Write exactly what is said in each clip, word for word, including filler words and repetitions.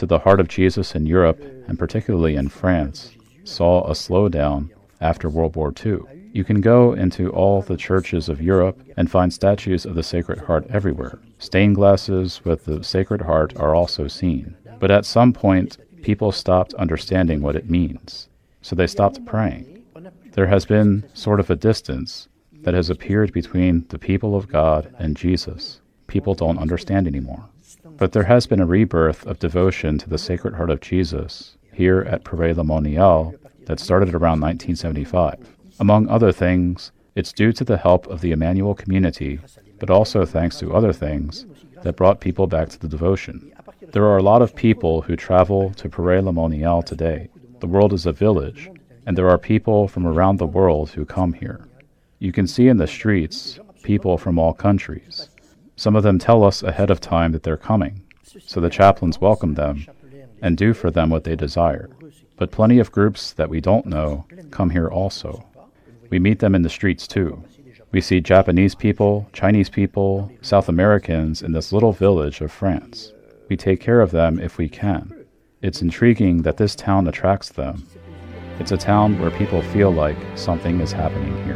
to the Heart of Jesus in Europe, and particularly in France, saw a slowdown after World War Two. You can go into all the churches of Europe and find statues of the Sacred Heart everywhere. Stained glasses with the Sacred Heart are also seen. But at some point, people stopped understanding what it means, so they stopped praying. There has been sort of a distance that has appeared between the people of God and Jesus. People don't understand anymore. But there has been a rebirth of devotion to the Sacred Heart of Jesus here at Paray-le-Monial that started around nineteen seventy-five. Among other things, it's due to the help of the Emmanuel community, but also thanks to other things that brought people back to the devotion. There are a lot of people who travel to Paray-le-Monial today. The world is a village, and there are people from around the world who come here. You can see in the streets people from all countries. Some of them tell us ahead of time that they're coming, so the chaplains welcome them and do for them what they desire. But plenty of groups that we don't know come here also. We meet them in the streets too. We see Japanese people, Chinese people, South Americans in this little village of France. We take care of them if we can. It's intriguing that this town attracts them. It's a town where people feel like something is happening here.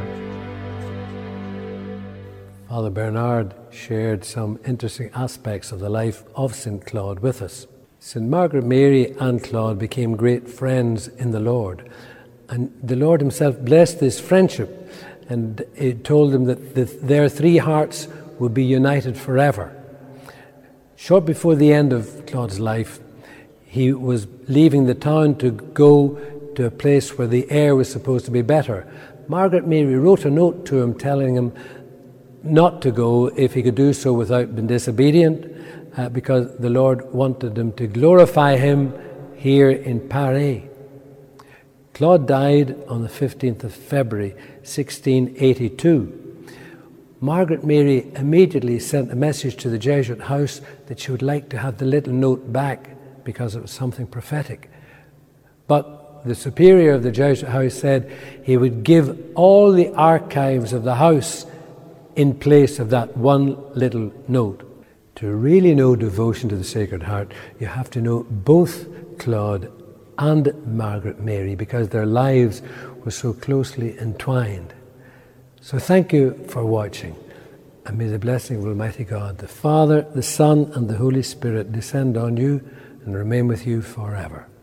Father Bernard shared some interesting aspects of the life of Saint Claude with us. Saint Margaret Mary and Claude became great friends in the Lord. And the Lord himself blessed this friendship, and it told them that the, their three hearts would be united forever. Short before the end of Claude's life, he was leaving the town to go to a place where the air was supposed to be better. Margaret Mary wrote a note to him telling him not to go if he could do so without being disobedient, uh, because the Lord wanted him to glorify him here in Paris. Claude died on the fifteenth of February, sixteen eighty-two. Margaret Mary immediately sent a message to the Jesuit house that she would like to have the little note back because it was something prophetic. But the superior of the Jesuit house said he would give all the archives of the house in place of that one little note. To really know devotion to the Sacred Heart, you have to know both Claude and Margaret Mary, because their lives were so closely entwined. So thank you for watching, and may the blessing of Almighty God, the Father, the Son, and the Holy Spirit descend on you and remain with you forever.